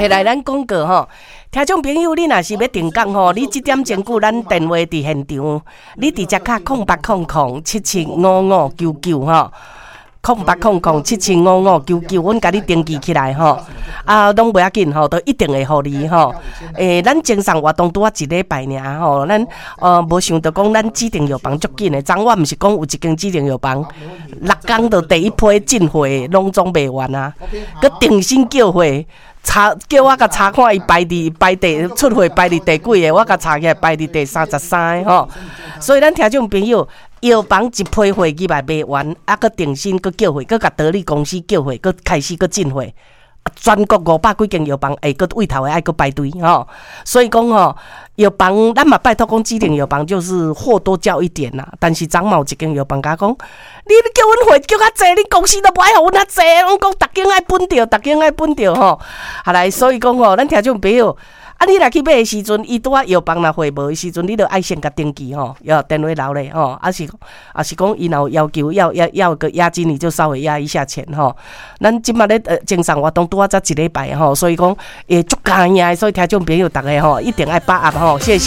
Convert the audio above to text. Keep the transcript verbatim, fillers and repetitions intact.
摕来咱广告吼，听众朋友，你若是要订购吼，你即点钟久咱电话伫现场，你直接卡空八空空七七五五九九吼。空八空空七七五五九九，阮甲你登记起来吼，啊，拢袂要紧吼，都一定会互你吼。诶、欸，咱精神活动拄啊一礼拜尔吼，咱呃无想到讲咱指定药房足紧的，昨我毋是讲有一间指定药房，六工就第一批进货，拢总卖完啊，佮定薪叫货。查叫我甲查看伊排伫排第出货排伫第几个，我甲查起来排伫第三十三个吼。所以咱听众朋友，药房一批货入来卖完，啊，佮定薪佮叫货，佮甲得力公司叫货，佮开始佮进货。全国五百几间药房，会佮位头的爱佮排队吼，所以讲吼，药房咱嘛拜托讲指定药房就是货多叫一点啦。但是张某一间药房甲讲，你叫阮货叫较济，你公司都不爱互阮较济，拢讲逐间爱分着，逐间爱分着吼。后来所以讲吼，咱听众朋友。啊，你若去买的时阵，伊拄啊药房若货无的时阵，你著爱先甲登记吼，要电话留咧吼，啊是啊是讲伊若有要求要要要个押金，你就稍微押一下钱吼。咱即马咧呃精神活动拄啊才一礼拜吼，所以讲诶足惊呀，所以听众朋友逐个吼一定爱把握吼，谢谢。